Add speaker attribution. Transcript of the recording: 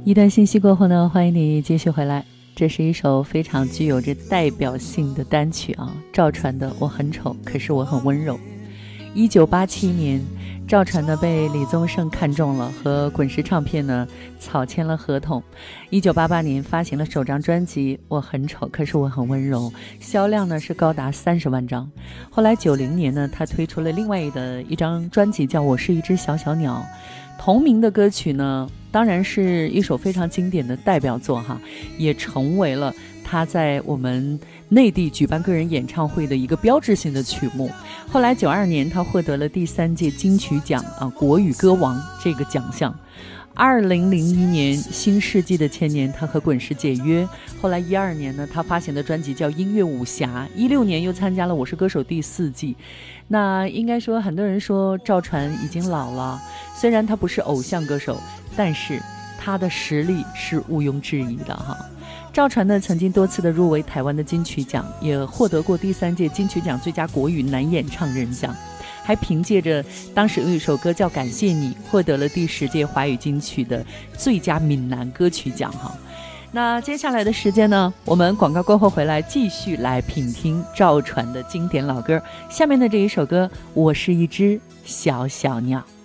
Speaker 1: 一段信息过后呢，欢迎你继续回来。这是一首非常具有着代表性的单曲啊，赵传的《我很丑，可是我很温柔》。1987年，赵传呢被李宗盛看中了，和滚石唱片呢草签了合同。1988年发行了首张专辑《我很丑，可是我很温柔》，销量呢是高达30万张。后来90年呢，他推出了另外的一张专辑叫《我是一只小小鸟》，同名的歌曲呢，当然是一首非常经典的代表作哈，也成为了他在我们内地举办个人演唱会的一个标志性的曲目。后来92年他获得了第3届金曲奖国语歌王这个奖项。2001年新世纪的千年，他和滚石解约。后来12年呢，他发行的专辑叫音乐武侠。16年又参加了我是歌手第4季。那应该说很多人说赵传已经老了，虽然他不是偶像歌手，但是他的实力是毋庸置疑的哈。赵传呢曾经多次的入围台湾的金曲奖，也获得过第3届金曲奖最佳国语男演唱人奖，还凭借着当时有一首歌叫《感谢你》，获得了第10届华语金曲的最佳闽南歌曲奖哈。那接下来的时间呢，我们广告过后回来继续来品听赵传的经典老歌。下面的这一首歌《我是一只小小鸟》。